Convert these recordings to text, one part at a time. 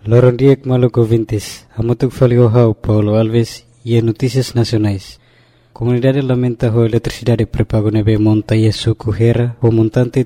Loron Diek Maluco Vintes, Amotuk Faliohau, Paulo Alves e Notícias Nacionais. Comunidade lamenta a eletricidade pré-pago nebe monta e suco Hera, o montante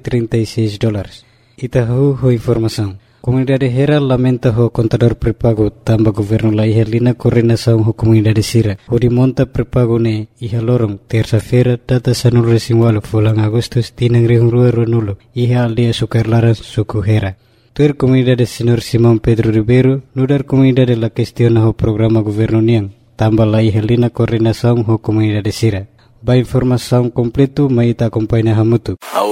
$36. Itahu ho informação. Comunidade Hera lamenta o contador pré-pago tamba governo la ihalina coordenação ho comunidade Sira. O de monta pré-pago ne iha lorong terça-feira data sanul resinwalo fulang Agustus tinang rehungrua ronulo iha aldia sukarlaran suco Hera. Tuer comunidade Senhor Simão Pedro Ribeiro, nudar comunidade la questiona ho programa governo niang, tamba la ihalina coordenação ho comunidade Sira. Ba informação completo maita acompanha hamutu.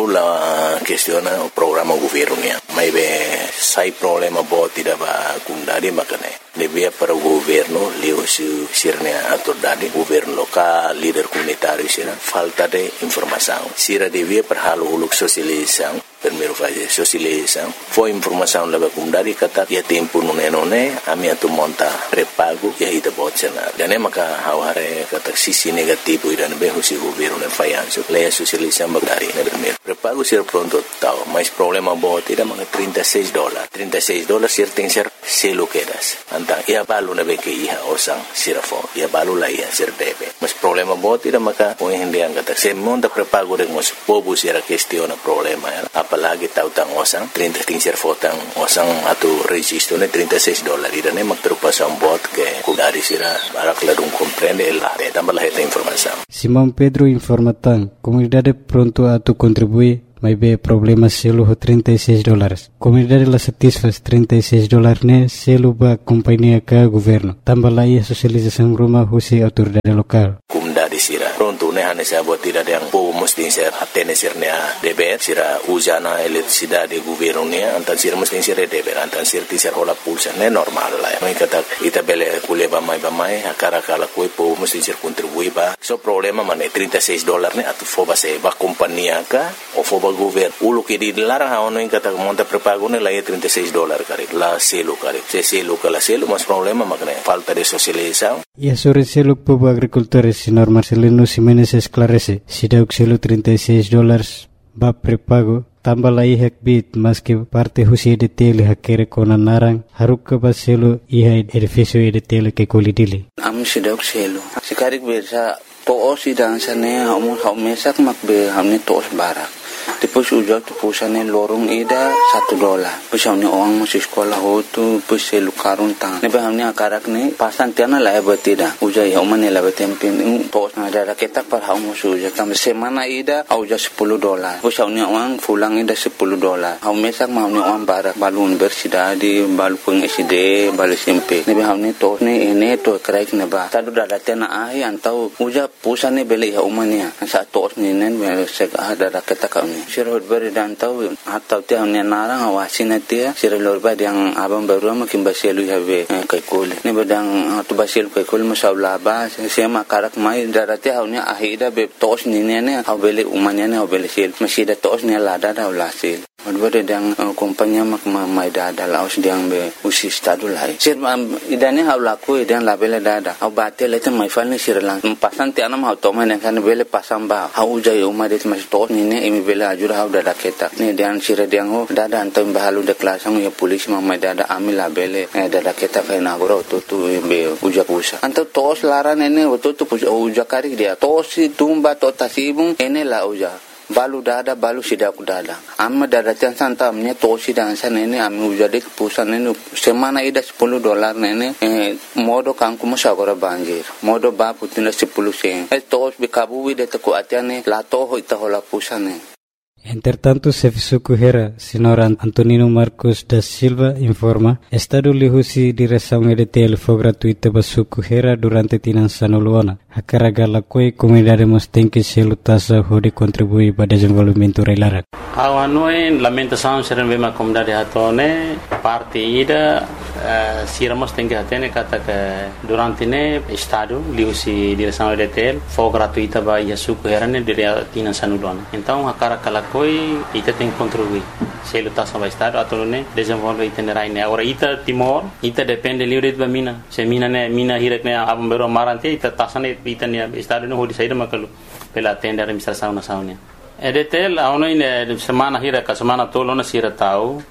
Aula questiona o programa governo niang. Mai be sai problema bo tidak ba kundari makane. Lebih para o governo leu sirnya autoridade governo local, líder comunitário sira falta de informação. Sira devia para halo uluk sosialização. Primeiro fase sosialização. Foi informação leva kundari kata ya tempo nune ami atu monta pré-pago ya ida botsenar. Dan maka haware kata sisi negativo idan be husi governo ne fayanso. Leia sosialização bagari ne primeiro. Pré-pago sir pronto tau, mas problema bo tidak maka $36. $36 sir tem ser selo quedas. Antang ia balu na be ke iha osang sirafo. Ia balu la ia sir debe. Mas problema bo tidak maka o hindi ang kata se monta pré-pago de mos pobu sira questiona problema ya. Apalagi tahu tang osang 30 tingser fotang osang atau registro ne $36 idane magtrupasan bot ke kudari sira barak ladung comprende la de tambah esta informação. Simão Pedro informa tang comunidade pronto a tu contribuir mas be problema selo ho $36. Comunidade la satisfaz $36 ne selo ba companhia ka governo. Tambah la ia sosialização rumah husi autoridade lokal. Comunidade sira pronto ne hane sa buat tidak yang po mesti ser atene sirnya DPR sira usana eletricidade governo ne antan sira mesti ser DPR antan sir ti ser hola pulsa ne normal la. Mai kata ita bele kuleba mai akara kala koi po mesti ser contribui ba. So problema mane $36 ne atu foba se ba companhia ka o foba governo ulo que dilarang haono in kata monta pré-pago ne la $36 kari la selo kari se selo kala selo mas problema makne falta de socialização. E sobre selo povo agricultores senhor Marcelino Ximenes esclarece se deu selo $36 ba pré-pago tambah la ihak bit mas que parte husi de tele hakere kona narang haruk ba selo iha edifício de tele que colidili am se deu selo sekarik bersa toos sidang sane mesak makbe hamne toos barak. Depois ujak tu pusane lorong ida $1. Pusane orang masih sekolah ho tu puselu karun tang. Nebe hamne akarak ne pasan tiana la betida. Ujak ya umane la betempin tos na ada ketak par hau musu ujak tam semana ida au ja $10. Pusane orang fulang ida $10. Hau mesak hamne orang barak balun bersida di balu peng SD balu SMP. Nebe hamne tos ne ene to kraik ne ba. Tadu dada tiana ai antau ujak pusane beli ya umane. Sa tos ne nen sek ada ketak sirhut beri dan tahu atau tiang ni narang awasin atia sirlor bad yang abang baru makin baselu have kai kol ni badang tu baselu kai kol masaula ba sema karak mai darate haunya ahida be tos ni ne habele umanya ne habele sel masih da tos ni lada da ulasil Odbere dang kompanya mak mai dada laos dang be usi stadu lai sir idane haulaku idang labele dada au batel eta mai falne sirlang pasan ti anam hau toma ne kan bele pasam ba hau jai umade mas tos ni ne imi bele ajur hau dada ketak ni dan sir dang ho dada antam bahalu de klasang ya polis mai dada amil labele dada ketak na goro tu be uja pusa anto tos laran ene tu uja kari dia tos tumba to tasibung ene la uja balu dada balu sidaku dada amma dada tian santa amnya tosi dan sana ini ami ujade pusan ini semana ida $10 nene modo kanku musagora banjir modo ba putina 10 sen tos bikabu de taku atiane la to ho ita hola pusane. Entretanto, Sefisuku Hera, senhor Antonino Marcos da Silva, informa, Estado lihusi direção EDTL foi gratuita para Suku Hera durante tinan sanuluana. A carga la coi comunidade mos tem que se lutasa hode contribuir para desenvolvimento reilara. Awanoi lamentação serem bem a comunidade hatone parte ida siramos tem que atene kata que durante ne Estado lihusi direção EDTL foi gratuita para Suku Hera ne dire tinan sanuluana. Então a carga la coi ita tem que contribuir. Se lutasa para Estado atau ne desenvolve itinerai ne. Agora ita Timor ita depende livre de mina. Se mina ne mina hirak ne abam bero marante ita tasane ita ne Estado no hodi saída makalu pela tenda administração nacional. EDTL aonoi ne semana hirak semana tolo na sira tau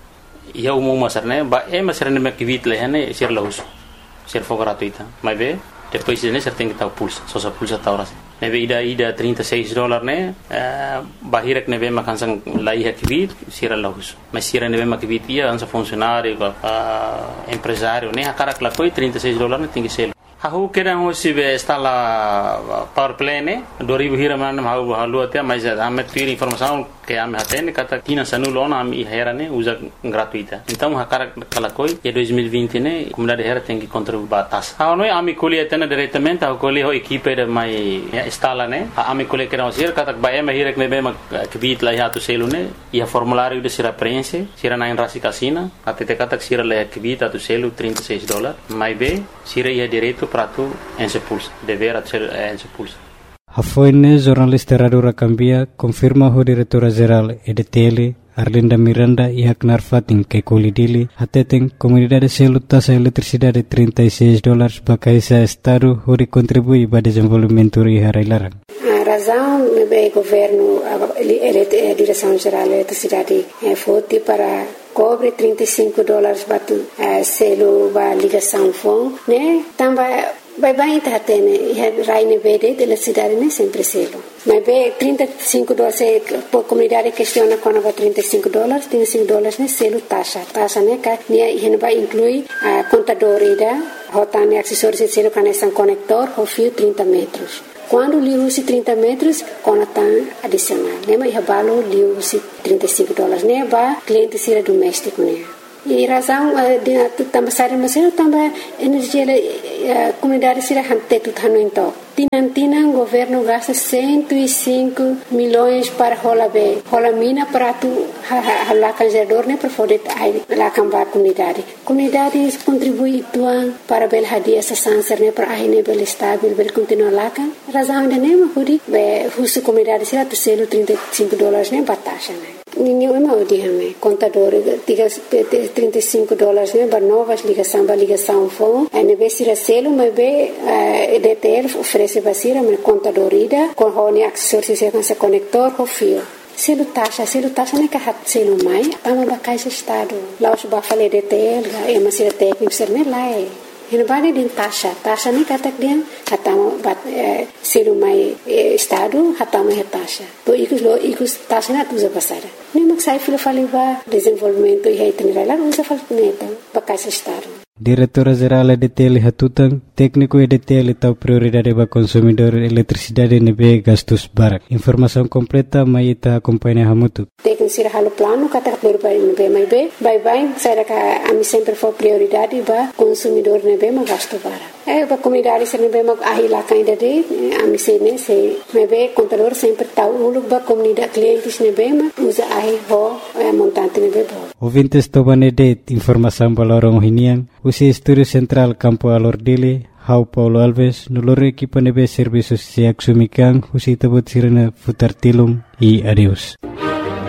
ia umum masarne ba masarne me kivit lehane sir lahus sir for gratuita mas be depois ne ser tem que estar pulsa só sa pulsa ta horas neve ida $36 ne bahirek neve makansang lai kivit sir lahus mas sir neve makivit ia ansa funcionário empresário ne akarak la foi $36 ne tingi selo Aku kira hoje está lá power plane 2000 hira mana mau halu até mas ame ter informação que ame atende kata tina sanulon ame hera ne usa gratuita então hakara kala koi e 2020 ne comunidade hera tem que contribuir batas a noi ame colhe atende diretamente a colhe ho equipe de mai instala ne ame colhe que não ser kata ba ame hira que me que bit lá ya tu selo ne e a formulário de sira preenche sira na rasi casina até te kata sira lá que bit tu selo $36 mais be sira ia direito para tu ensepulsa dever ser ensepulsa. A foine jornalista Radura Cambia confirma o diretora-geral EDTL Arlinda Miranda e Haknar Fatin que colidili atetem comunidade selo taxa eletricidade $36 para caisa estado onde contribui para desenvolvimento e harailarang. A razão do governo a direção-geral da eletricidade foi para cobre $35 batu selo ba ligação fon né também vai tá tendo raine verde da cidade né sempre selo mas be $35 por comunidade questiona quando vai $35 né selo taxa né que né vai inclui a contadora rotane acessórios selo conexão conector o fio 30 metros. Quando li usi 30 metros, conatan adicional. Nema ia balo li usi $35. Ne ba cliente sira doméstico ne. E razão de também sair mas eu também energia comunidade sira hante tu thano então. Tinantina governo gasta 105 milhões para rola mina para tu lá canjador ne para poder lá cambar comunidade contribui tuan para bel hadia essa sanser ne para ne bel estável bel continuar lá kan razão de ne hudi be husu comunidade sira tu selo $35 ne batasha ne ninguém me odia me contador diga $35 ne ba novas ligação fon ne be sira selo mas be EDTL oferece basira me contadorida com honi acessórios e com conector com fio selo taxa ne ka hat selo mai ama ba caixa estado lá os ba fale EDTL e masira técnico ser ne lá Hinabani din taxa ni katak dia hatama bat selo mai estado hatama taxa to ikus taxa na tuza pasara ni maksai filo faliva desenvolvimento e itinerário usa falneta ba caixa estado Diretora-geral EDTL Hatutang, técnico EDTL tau prioridade para consumidor eletricidade nebe gastos barak. Informação completa mai ita acompanha hamutu. Técnico sira halo plano kata prioridade nebe mai be, bye sai ka ami sempre for prioridade ba consumidor nebe ma gasto barak. Ba comunidade sira nebe ma ahila kainda de ami sene se nebe contador sempre tau uluk ba comunidade clientes nebe ma usa ahi ho montante nebe bo. Ouvintes tobane de informação balorong hinian usi Estúdio Central Campo Alordile, Hau Paulo Alves, nulore equipa nebe serviços se axumikan, usi tabot sirena futartilum e adeus.